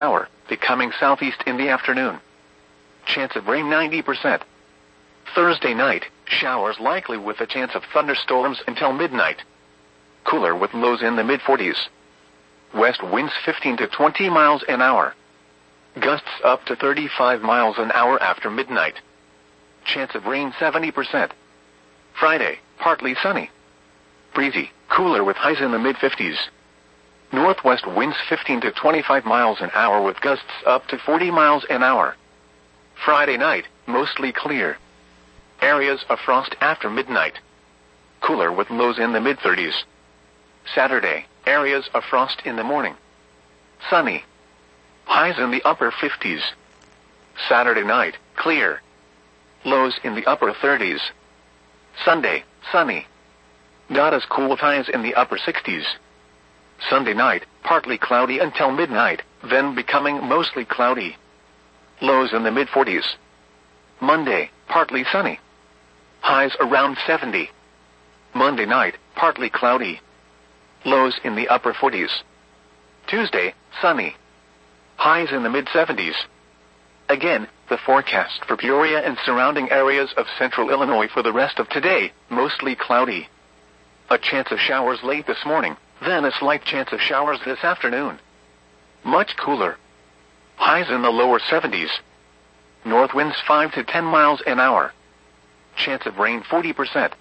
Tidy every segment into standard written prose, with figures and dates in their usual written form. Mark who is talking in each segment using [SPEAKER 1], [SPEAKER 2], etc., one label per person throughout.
[SPEAKER 1] hour, becoming southeast in the afternoon. Chance of rain 90%. Thursday night, showers likely with a chance of thunderstorms until midnight. Cooler with lows in the mid-40s. West winds 15 to 20 miles an hour. Gusts up to 35 miles an hour after midnight. Chance of rain 70%. Friday, partly sunny. Breezy, cooler with highs in the mid-50s. Northwest winds 15 to 25 miles an hour with gusts up to 40 miles an hour. Friday night, mostly clear. Areas of frost after midnight. Cooler with lows in the mid-30s. Saturday, areas of frost in the morning. Sunny. Highs in the upper 50s. Saturday night, clear. Lows in the upper 30s. Sunday, sunny. Not as cool with highs in the upper 60s. Sunday night, partly cloudy until midnight, then becoming mostly cloudy. Lows in the mid-40s. Monday, partly sunny. Highs around 70. Monday night, partly cloudy. Lows in the upper 40s. Tuesday, sunny. Highs in the mid-70s. Again, the forecast for Peoria and surrounding areas of central Illinois for the rest of today, mostly cloudy. A chance of showers late this morning, then a slight chance of showers this afternoon. Much cooler. Highs in the lower 70s. North winds 5 to 10 miles an hour. Chance of rain 40%.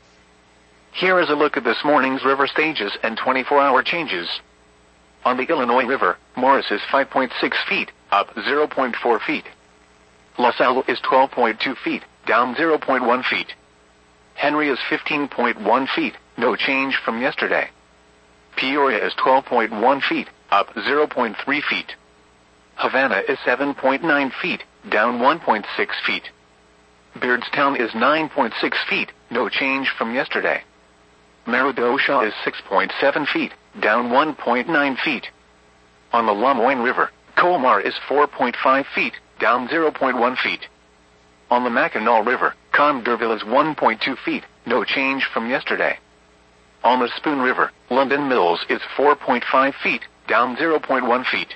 [SPEAKER 1] Here is a look at this morning's river stages and 24-hour changes. On the Illinois River, Morris is 5.6 feet, up 0.4 feet. LaSalle is 12.2 feet, down 0.1 feet. Henry is 15.1 feet, no change from yesterday. Peoria is 12.1 feet, up 0.3 feet. Havana is 7.9 feet, down 1.6 feet. Beardstown is 9.6 feet, no change from yesterday. Meridosha is 6.7 feet, down 1.9 feet. On the LeMoyne River, Colmar is 4.5 feet, down 0.1 feet. On the Mackinac River, Condorville is 1.2 feet, no change from yesterday. On the Spoon River, London Mills is 4.5 feet, down 0.1 feet.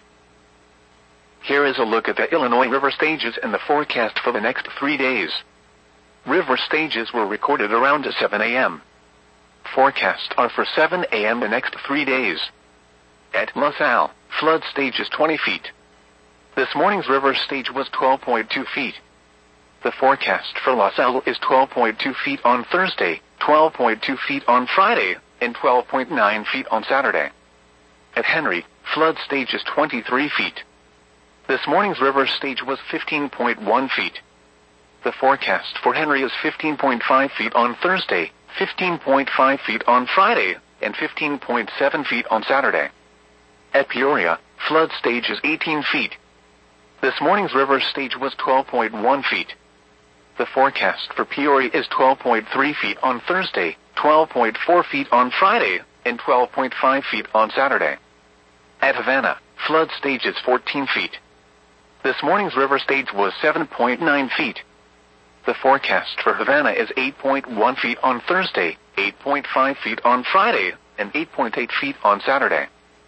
[SPEAKER 1] Here is a look at the Illinois river stages and the forecast for the next 3 days. River stages were recorded around 7 a.m. Forecasts are for 7 a.m. the next 3 days. At LaSalle, flood stage is 20 feet. This morning's river stage was 12.2 feet. The forecast for LaSalle is 12.2 feet on Thursday, 12.2 feet on Friday, and 12.9 feet on Saturday. At Henry, flood stage is 23 feet. This morning's river stage was 15.1 feet. The forecast for Henry is 15.5 feet on Thursday, 15.5 feet on Friday, and 15.7 feet on Saturday. At Peoria, flood stage is 18 feet. This morning's river stage was 12.1 feet. The forecast for Peoria is 12.3 feet on Thursday, 12.4 feet on Friday, and 12.5 feet on Saturday. At Havana, flood stage is 14 feet. This morning's river stage was 7.9 feet. The forecast for Havana is 8.1 feet on Thursday, 8.5 feet on Friday, and 8.8 feet on Saturday.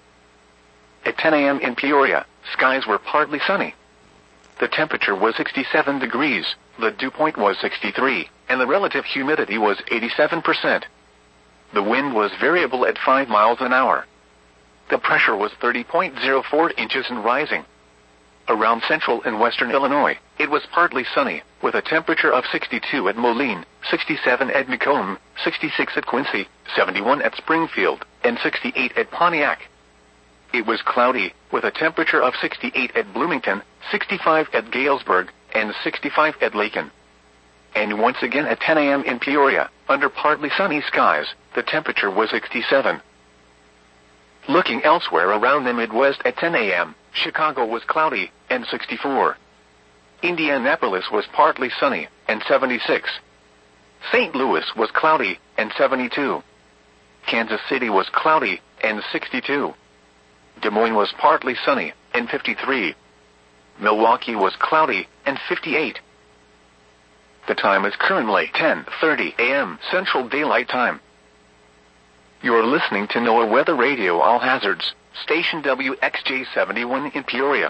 [SPEAKER 1] At 10 a.m. in Peoria, skies were partly sunny. The temperature was 67 degrees, the dew point was 63, and the relative humidity was 87%. The wind was variable at 5 miles an hour. The pressure was 30.04 inches and rising. Around central and western Illinois, it was partly sunny, with a temperature of 62 at Moline, 67 at Macomb, 66 at Quincy, 71 at Springfield, and 68 at Pontiac. It was cloudy, with a temperature of 68 at Bloomington, 65 at Galesburg, and 65 at Lakin. And once again at 10 a.m. in Peoria, under partly sunny skies, the temperature was 67. Looking elsewhere around the Midwest at 10 a.m., Chicago was cloudy, and 64. Indianapolis was partly sunny, and 76. St. Louis was cloudy, and 72. Kansas City was cloudy, and 62. Des Moines was partly sunny, and 53. Milwaukee was cloudy, and 58. The time is currently 10:30 a.m. Central Daylight Time. You're listening to NOAA Weather Radio All Hazards, station WXJ71 in Peoria.